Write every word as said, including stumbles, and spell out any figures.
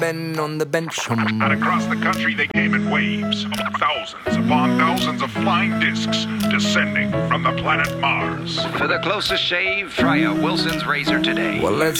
Ben on the bench. Hum. And across the country they came in waves, thousands upon thousands of flying discs descending from the planet Mars. For the closest shave, try a Wilson's razor today. Well, let's